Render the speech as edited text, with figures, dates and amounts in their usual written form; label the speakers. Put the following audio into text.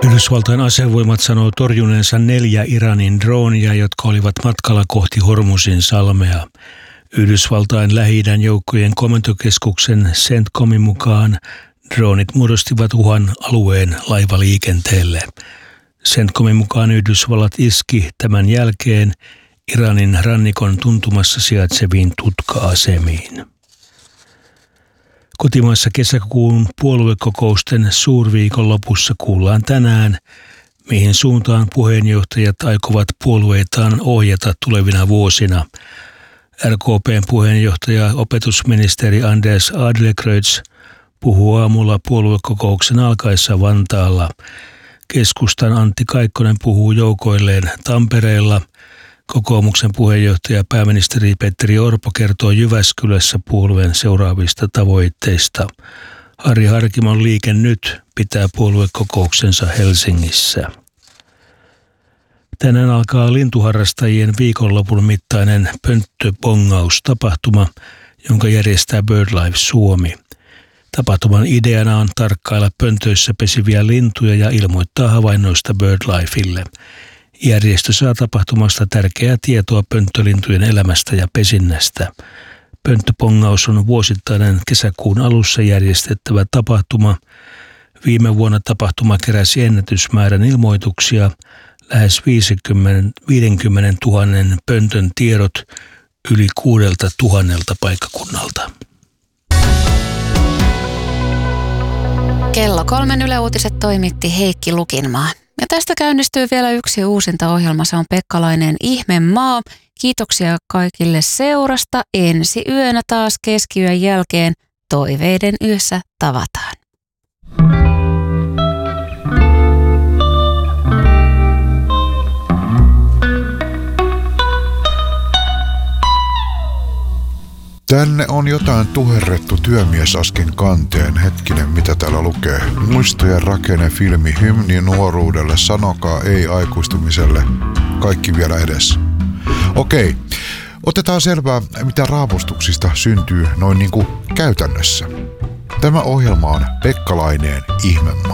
Speaker 1: Yhdysvaltain asevoimat sanoo torjuneensa 4 Iranin droonia, jotka olivat matkalla kohti Hormuzin salmea. Yhdysvaltain Lähi-idän joukkojen komentokeskuksen CENTCOMin mukaan droonit muodostivat uhan alueen laivaliikenteelle. CENTCOMin mukaan Yhdysvallat iski tämän jälkeen Iranin rannikon tuntumassa sijaitseviin tutka-asemiin. Kotimaassa kesäkuun puoluekokousten suurviikonlopussa kuullaan tänään, mihin suuntaan puheenjohtajat aikovat puolueitaan ohjata tulevina vuosina. RKP:n puheenjohtaja opetusministeri Anders Adlercreutz puhuu aamulla puoluekokouksen alkaessa Vantaalla. Keskustan Antti Kaikkonen puhuu joukoilleen Tampereella. Kokoomuksen puheenjohtaja pääministeri Petteri Orpo kertoo Jyväskylässä puolueen seuraavista tavoitteista. Harri Harkimon Liike Nyt pitää puoluekokouksensa Helsingissä. Tänään alkaa lintuharrastajien viikonlopun mittainen pönttöbongaustapahtuma, jonka järjestää BirdLife Suomi. Tapahtuman ideana on tarkkailla pöntöissä pesiviä lintuja ja ilmoittaa havainnoista BirdLifelle. Järjestö saa tapahtumasta tärkeää tietoa pönttölintujen elämästä ja pesinnästä. Pönttöpongaus on vuosittainen kesäkuun alussa järjestettävä tapahtuma. Viime vuonna tapahtuma keräsi ennätysmäärän ilmoituksia, lähes 50 000 pöntön tiedot yli 6 000 paikkakunnalta.
Speaker 2: Kello 3 Yle Uutiset toimitti Heikki Lukinmaa. Ja tästä käynnistyy vielä yksi uusinta ohjelma, se on Pekkalainen Ihmemaa. Kiitoksia kaikille seurasta. Ensi yönä taas keskiyön jälkeen Toiveiden yössä tavataan.
Speaker 3: Tänne on jotain tuherrettu työmiesaskin kanteen. Hetkinen, mitä täällä lukee? Muistojen rakenne, filmi, hymni nuoruudelle, sanokaa ei aikuistumiselle. Kaikki vielä edessä. Okei, otetaan selvää, mitä raapustuksista syntyy noin niin kuin käytännössä. Tämä ohjelma on Pekkalainen Ihmemaa.